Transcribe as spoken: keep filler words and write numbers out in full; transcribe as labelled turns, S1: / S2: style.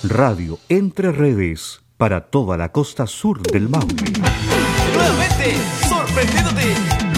S1: Radio Entre Redes para toda la costa sur del Maule.
S2: Nuevamente, sorprendiéndote